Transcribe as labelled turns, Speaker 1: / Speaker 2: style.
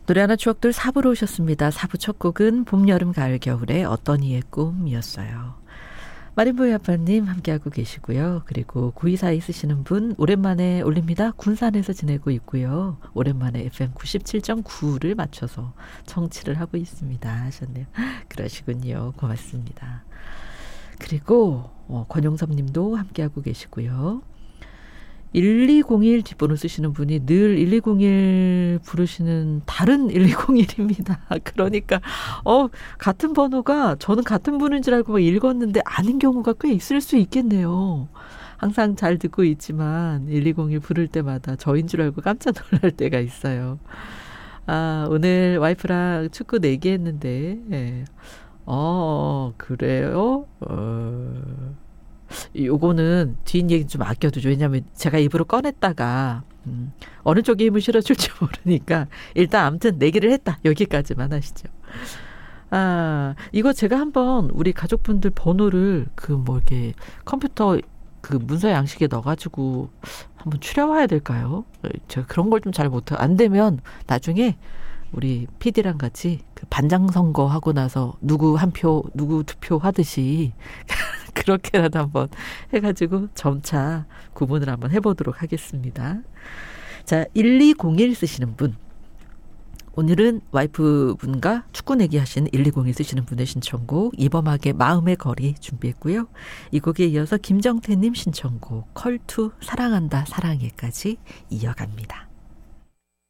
Speaker 1: 노래 하나 추억들 4부로 오셨습니다. 4부 첫 곡은 봄, 여름, 가을, 겨울의 어떤 이의 꿈이었어요. 마린보이 아빠님 함께하고 계시고요. 그리고 9242 쓰시는 분 오랜만에 올립니다. 군산에서 지내고 있고요. 오랜만에 FM 97.9를 맞춰서 청취를 하고 있습니다 하셨네요. 그러시군요. 고맙습니다. 그리고 권용섭 님도 함께하고 계시고요. 1201 뒷번호 쓰시는 분이 늘 1201 부르시는 다른 1201입니다. 그러니까 같은 번호가 저는 같은 분인 줄 알고 읽었는데 아닌 경우가 꽤 있을 수 있겠네요. 항상 잘 듣고 있지만 1201 부를 때마다 저인 줄 알고 깜짝 놀랄 때가 있어요. 오늘 와이프랑 축구 내기했는데 그래요? 요거는 뒷얘기 좀 아껴두죠. 왜냐하면 제가 입으로 꺼냈다가 어느 쪽에 힘을 실어줄지 모르니까 일단 아무튼 내기를 했다. 여기까지만 하시죠. 이거 제가 한번 우리 가족분들 번호를 이렇게 컴퓨터 문서 양식에 넣어가지고 한번 추려와야 될까요? 제가 그런 걸 좀 잘 못해요. 안 되면 나중에 우리 PD랑 같이 반장 선거 하고 나서 누구 한 표, 누구 2표 하듯이 그렇게라도 한번 해가지고 점차 구분을 한번 해보도록 하겠습니다. 자, 1201 쓰시는 분. 오늘은 와이프분과 축구 내기 하시는 1201 쓰시는 분의 신청곡 이범학의 마음의 거리 준비했고요. 이 곡에 이어서 김정태님 신청곡 컬투 사랑한다 사랑해까지 이어갑니다.